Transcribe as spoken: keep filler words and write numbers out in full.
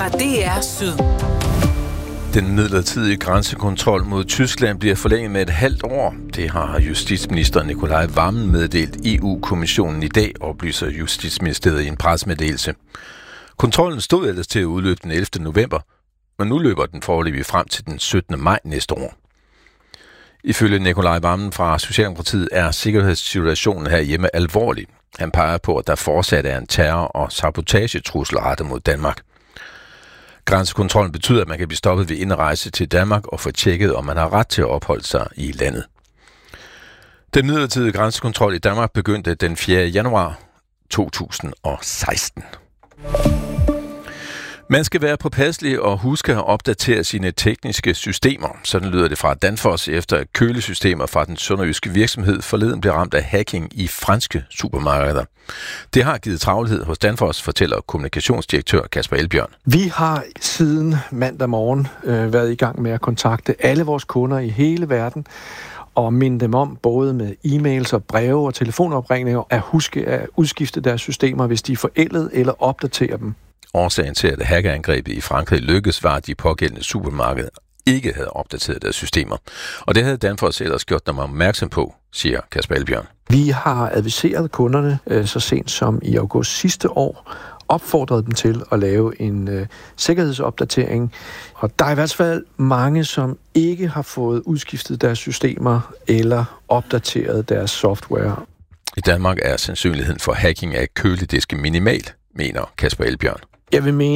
fra D R Syd. Den midlertidige grænsekontrol mod Tyskland bliver forlænget med et halvt år. Det har justitsminister Nicolai Wammen meddelt E U-kommissionen i dag, oplyser Justitsministeriet i en pressemeddelelse. Kontrollen stod ellers til at udløbe den ellevte november, men nu løber den foreløbig frem til den syttende maj næste år. Ifølge Nicolai Wammen fra Socialdemokratiet er sikkerhedssituationen herhjemme alvorlig. Han peger på, at der fortsat er en terror- og sabotagetrussel rettet mod Danmark. Grænsekontrollen betyder, at man kan blive stoppet ved indrejse til Danmark og få tjekket, om man har ret til at opholde sig i landet. Den midlertidige grænsekontrol i Danmark begyndte den fjerde januar to tusind og seksten. Man skal være påpasselig og huske at opdatere sine tekniske systemer. Sådan lyder det fra Danfoss, efter at kølesystemer fra den sønderjyske virksomhed forleden blev ramt af hacking i franske supermarkeder. Det har givet travlhed hos Danfoss, fortæller kommunikationsdirektør Kasper Elbjørn. Vi har siden mandag morgen øh, været i gang med at kontakte alle vores kunder i hele verden og minde dem om, både med e-mails og breve og telefonopringninger, at huske at udskifte deres systemer, hvis de er forældet, eller opdatere dem. Årsagen til, at hackerangrebet i Frankrig lykkedes, var, at de pågældende supermarkeder ikke havde opdateret deres systemer. Og det havde Danfoss ellers gjort dem opmærksom på, siger Kasper Elbjørn. Vi har adviseret kunderne øh, så sent som i august sidste år, opfordret dem til at lave en øh, sikkerhedsopdatering. Og der er i hvert fald mange, som ikke har fået udskiftet deres systemer eller opdateret deres software. I Danmark er sandsynligheden for hacking af kølediske minimal, mener Kasper Elbjørn. Jeg vil mene,